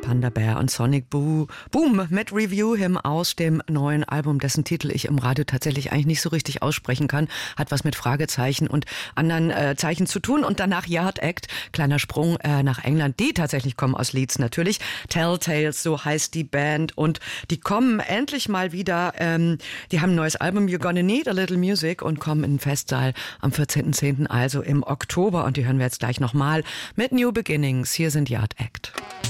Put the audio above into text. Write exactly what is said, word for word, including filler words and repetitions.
Thunder Bear und Sonic Boom mit Review Him aus dem neuen Album, dessen Titel ich im Radio tatsächlich eigentlich nicht so richtig aussprechen kann. Hat was mit Fragezeichen und anderen äh, Zeichen zu tun. Und danach Yard Act, kleiner Sprung äh, nach England. Die tatsächlich kommen aus Leeds natürlich. Telltales, so heißt die Band. Und die kommen endlich mal wieder. Ähm, die haben ein neues Album, You're Gonna Need a Little Music, und kommen in den Festsaal am vierzehnten zehnten, also im Oktober. Und die hören wir jetzt gleich nochmal mit New Beginnings. Hier sind Yard Act.